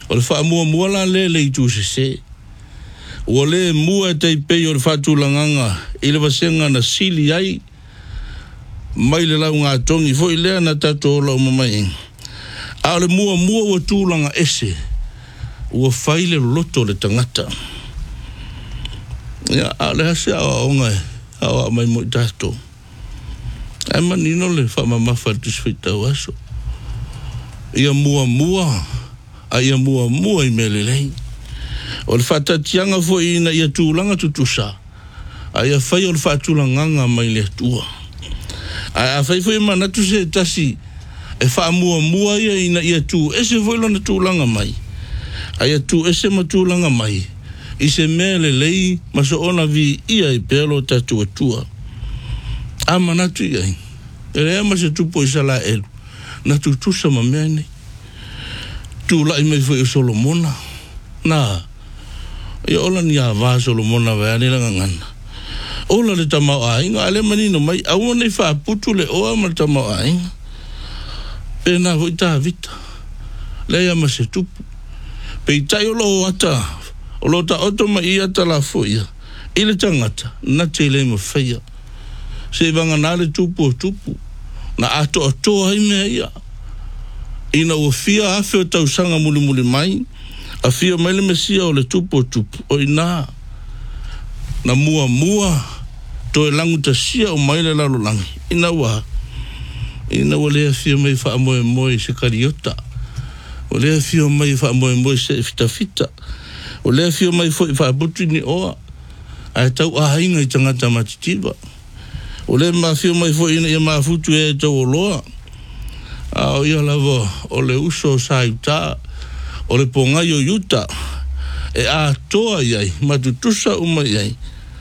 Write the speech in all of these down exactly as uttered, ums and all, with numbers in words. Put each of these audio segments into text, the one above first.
O le wha mua mua la le le i tu se se. O le mua te pei o le wha tūlanganga i le wasenga na sili ai mai le lau ngā tongi fo i lea na tato o lau mamai. A le mua mua o tūlanga ese ua whai le loto le tangata. Ia a le hase a onga e a mai mo i tato. Ai manino le wha mamafa tu switau aso. Ia mua mua a ia mua mua i mele lei. O le whatatianga fo i na ia tūlanga tutusa. A ia whai o le whatulanganga mai le tua. A whai fo i manatu se tasi e wha mua mua ia i na ia tū. Ese fo i lana tūlanga mai. A ia tū ese ma tūlanga mai. I se mele lei ma so ona vi ia i pelo tatu atua. A manatu ia i. E rea ma se tupo i sala elu. Na tutusa ma mea nei. Tūla i mai fo i Solomona. Na. Ia ola ni a vā Solomona vea ni langa ngana. Ola le tamau a inga. Ale manino mai. Aua nei wha putu le oa ma le tamau a inga. Pena vo i tā vita. Leia ma se tupu. Pe i tai o lo ata. O lo ta oto ma i ata la fo ia. I le tangata. Na te le ma whaia. Se vanga na le tupu o tupu. Na ato o toa i mea ia. Ina o fia afe o tausanga muli muli mai. A fia mai le mesia o le tupu o tupu. O ina. Na mua mua. To e langu ta sia o mai le lalo langi. Ina wa. Ina wa lea fia mai wha moe moe se kariota. O lea fia mai wha moe moe se fita fita. O lea fia mai fo i wha butu ni oa. Ai tau a hainga i tangata matitiba. O lea ma fia mai fo ina ia ma futu e tau o loa. A o ia lavo o le uso sa iuta. O le pongai o yuta. E a toa iai. Matutusa uma iai.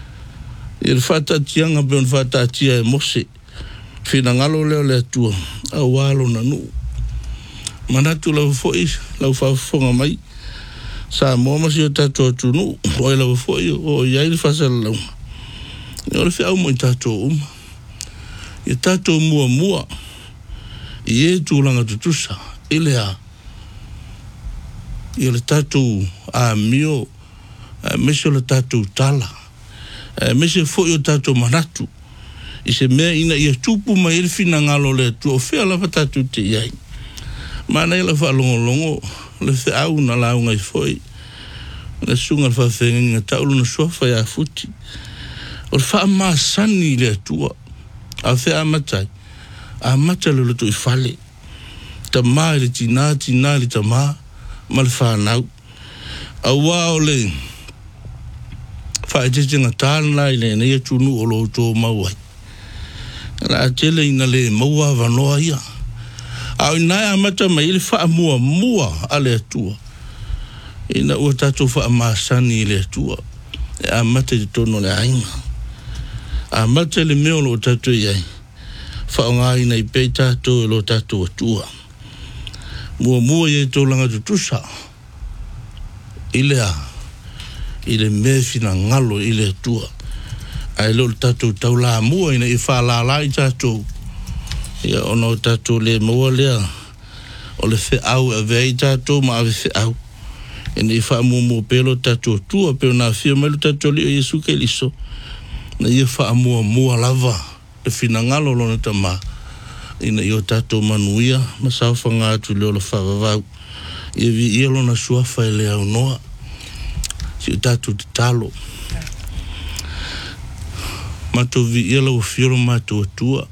I le whata tianga pe on whata tia e mose. Whina ngalo leo le atua. A walo na nu. Manatu lau foi. Lau whafonga mai. Sa moma si o tato atu nu. O e lau foi. O iai le whasala lau. I o le whiau mo i tato uma. I tato mua mua. I e tūlanga tutusa. I le a. I le tato a mio. Mese o le tato tala. Mese foi o tato manatu. I se mea ina ia tupu mai ele fina ngalo le tu o fea la fatatu te iai. Mana ila fa longo longo le fe au na lau ngai foi. Le sunga fa fenga taulu na sofa ya futi. O fa ma sani le tua. A fe amatai. A mata le to i fale. Ta mai le tina tina le ta ma mal fa nau. A wa ole. Fa e te tinga tāna i le ne ia tunu o lo to mawai. La tele ina le maua vanoa ia. Au ina amata mai le wha mua mua a le atua. Ina ua tato wha maasani le atua. E amata te tono le ainga. Amata le meo lo tato iai. Wha ngā ina i pei tato e lo tato atua. Mua mua iai tō langa tutusa. Ilea. Ile mefina ngalo ile atua. Ai lo tato tau la mua ina i wha la la i tato. Ia ono tato le mua lea. O le whi au a vei tato ma ave whi au. Ina i wha mua mua pelo tato tua peo na whia mai lo tato li o Yesu ke liso. Na i wha mua mua lava. Le whina ngalo lona tama. Ina i o tato manuia. Ma saufa ngā atu leo la whavavau. Ia vi ia lona suafa e le au noa. Si o tato te talo. Mato vi ia lau whioro mato atua.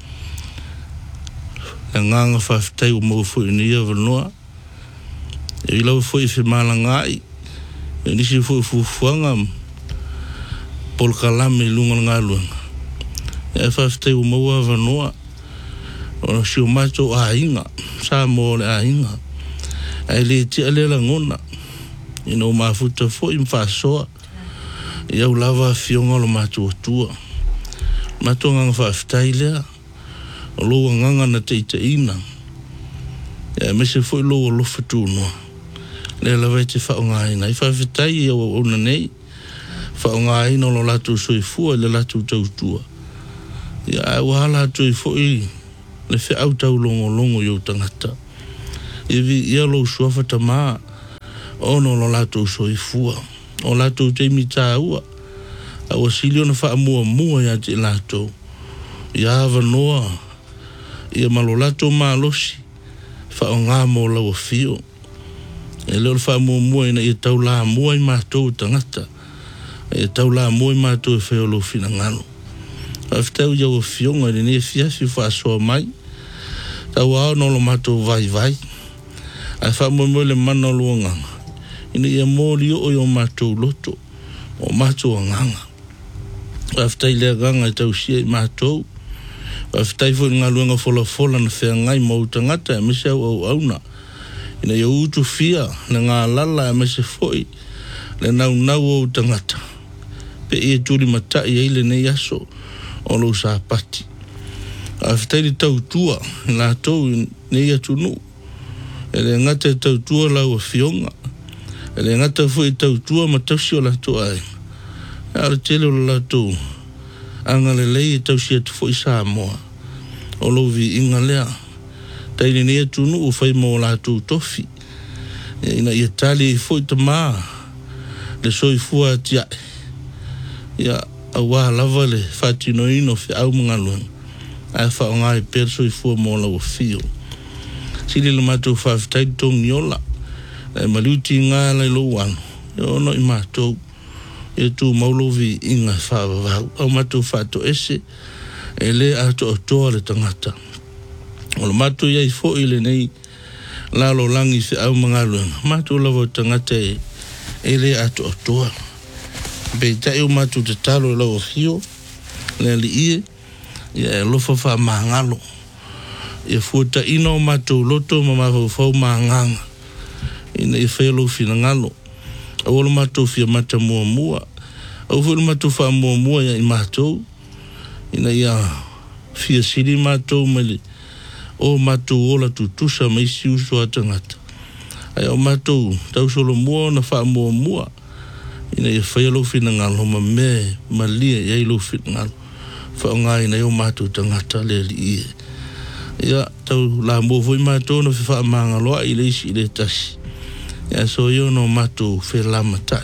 Na nganga whawhitai o mau fwoi ni ia wanoa. E i lau fwoi whi mala ngai. E nisi fwoi fufuanga. Polkalame lunga ngā luanga. E whawhitai o mau a wanoa. O na si o mato a inga. Sa mo le a inga. E le ti a lela ngona. I no mafuta fwoi mwhasoa. I au lava fionga lo mato atua. Mato nganga whawhitai lea. O loa nganga na teita ina. Ia mese foi loa lofa tūnoa. Lea lawa te whao ngā ina. I whawhitai i au ona nei. Whao ngā ina o lo latu soi fua le latu tautua. Ia au hala atu i foi le whi au tau longo longo i au tangata. Ia vi ia lo suafa ta maa. ono lo lato soifua o lato te mita ua a o silio na fa mua mua ya te lato ya va noa ia malo lato malosi fa o ngā mo la o fio e leo fa mua mua ina ia tau la mua i mātou tangata e tau la mua i mātou e wheo lo fina ngano a whtau ia o fionga ni ne fiafi fa soa mai tau ao no lo mātou vai vai a fa mua mua le mana lo nganga ina ia mōri o i o mātou loto o mātou nganga a whtai lea ganga i tau sia i mātou a whtai fo ngā luenga fola fola na whea ngai mau tangata e mese au au auna ina ia utu fia na ngā lala e mese foi le nau nau au tangata pe ia turi matai e ile nei aso o lo sa pati a whtai li tau tua la tau nei atunu e le ngata tau tua lau a fionga e le ngata foi tau tua ma tausi o la tua ai a le tele o la tau anga le lei tau sia tu foi sa moa o lo vi inga lea tai ni e tunu o fai mo la tu tofi ina ia tali foi ta ma le soi fua tia ia a wa lava le fatino ino fi au mga luang a fa ngai per soi fua mo la o fio sili le matu fa tai tong niola e maluti nga la lo wan yo no i matu e tu maulovi inga fa va o matu fa to ese ele a to to le tangata o matu ia i fo ile nei la lo langi se au mga luang matu la vo tangata ele a to to be tai o matu te talo lo fio le li ie ia lo fa fa mangalo e futa ino matu loto mama fo fo manganga ina e felo fina ngalo o lo matu fia mata mua mua o fu matu fa mua mua ya i matu ina ia fia siri matu mele o matu ola tu tusa mai si uso atangata ai o matu tau solo mua na fa mua mua ina ia felo fina ngalo ma me malia ya i lo fina ngalo fa ngai na yo matu tangata le li ia tau la mo foi matu no fa mangalo i le si le tasi ya so yo no matu fe la matai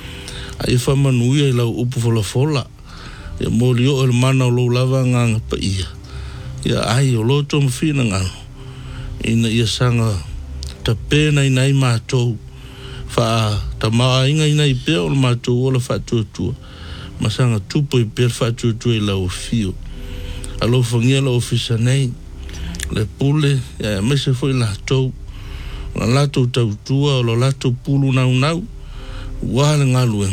ai fa manuia la upu fola fola ya molio el mana lo lava ngang pa ia ya ai o lo tom fina ngal ina ia sanga ta pena ina i matu fa ta ma inga ina i pe o matu o fa tu tu masanga tupo i per fa tu tu la o fio alo fangia la ofisa nei le pule ya mese foi la to la lato tau tua o la lato pulu nau nau wale ngaluen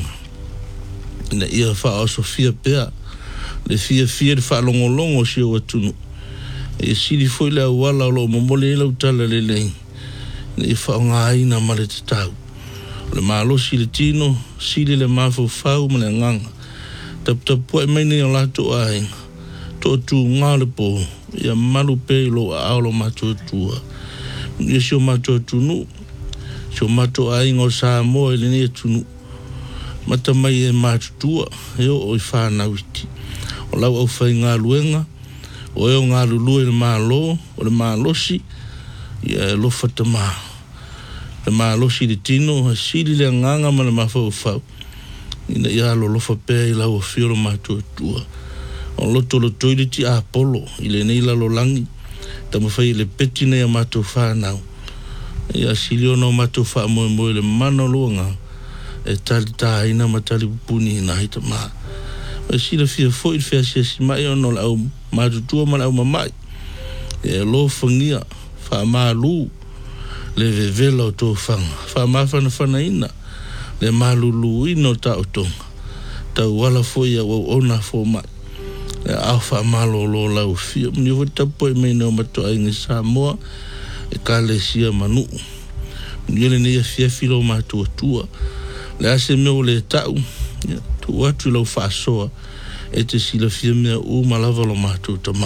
ina ia fa o sofia pea le fia fia de fa longo longo si o atunu e siri foi la wala lo momole la utala le le ni fa nga ina male tau le malo si le tino si le mafo fau mele nganga tap tap po mai ni la to ai to tu ngale po ya malu pe lo aulo mato tua ni sio mato tunu sio mato ai ngo sa mo ele ni tunu mata mai e mato tua yo o fa na witi o la o fa nga luenga o yo nga lu le malo o le malo si ya lo fatama le malo si de tino si le nganga ma le mafo fa ina ya lo lo fa pe la o fio mato tua o loto lo toileti a polo ile nei la lo langi tamo fai le petina ya mato fa nau ya silio no mato fa mo mo le mano longa e tal ta ina matali puni na ita ma e sila fia foi fia sia si mai ono la mato tua ma la mai e lo fangia fa malu le vevela o to fang fa ma fa na fa na ina le malulu ino ta otonga ta wala foi ya o ona fo mai a fa malo lo la o fia ni vota po me no mato ai ni Samoa e kale sia manu ni le ni fia filo mato tua le ase me o le tau tu watu lo fa so e te sila fia me o malava lo mato tama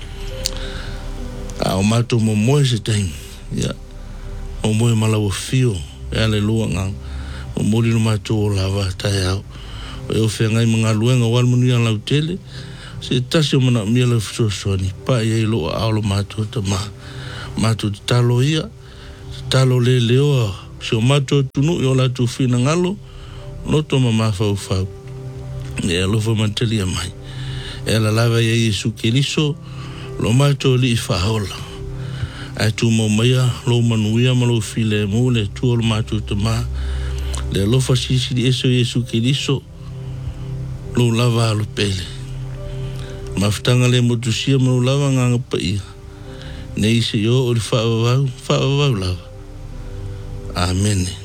a o mato mo mo se tem ya o mo mala o fio e ale luanga o mo li no mato lava ta ya o fe ngai mga luanga wal munu ya la tele se tasio mana miela fsosoni pa ye lo aulo mato tama mato talo ia talo le leo Se o mato tunu i o la tu fina ngalo, no to mama fau fau. E alofa mantelia mai. E la lava ia Yesu Keriso, lo mato li i whahola. Ai tu mau maia, lo manuia ma lo file mu, le tu o lo mato te maa. Le alofa sisi di eso Yesu Keriso, lo lava alo pele. Mafutanga le motusia ma lo lava nganga pa ia. Nei se yo o li whaavavau, whaavavau lava. Amen.